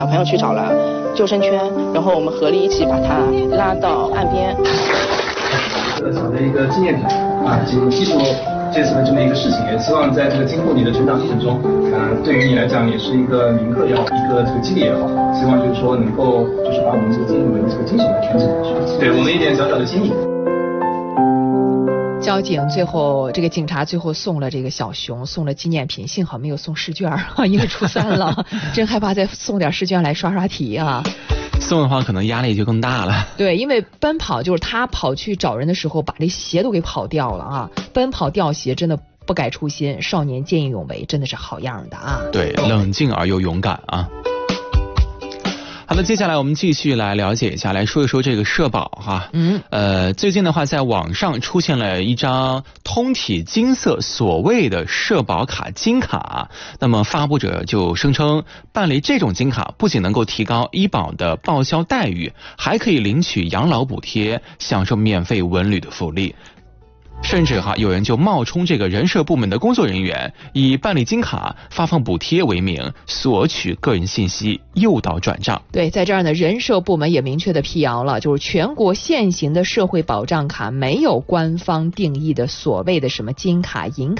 小朋友去找了救生圈，然后我们合力一起把他拉到岸边。 小的一个纪念品啊，记住这次的这么一个事情，也希望在这个今后你的成长历程中，对于你来讲也是一个铭刻也好，一个这个激励也好，希望就是说能够就是把我们这个精英的这个精神来传承下去。对我们一点小小的心意。 交警最后，这个警察最后送了这个小熊，送了纪念品，幸好没有送试卷因为初3了，真害怕再送点试卷来刷刷题啊。 送的话可能压力就更大了。 对，因为奔跑就是他跑去找人的时候把这鞋都给跑掉了啊，奔跑掉鞋真的不改初心，少年见义勇为，真的是好样的啊。 对，冷静而又勇敢啊。好的，接下来我们继续来了解一下，来说一说这个社保哈。最近的话，在网上出现了一张通体金色所谓的社保卡金卡，那么发布者就声称，办理这种金卡不仅能够提高医保的报销待遇，还可以领取养老补贴，享受免费文旅的福利。甚至有人就冒充这个人社部门的工作人员，以办理金卡发放补贴为名，索取个人信息，诱导转账。 对，在这儿呢，人社部门也明确的辟谣了，就是全国现行的社会保障卡没有官方定义的所谓的什么金卡、银卡。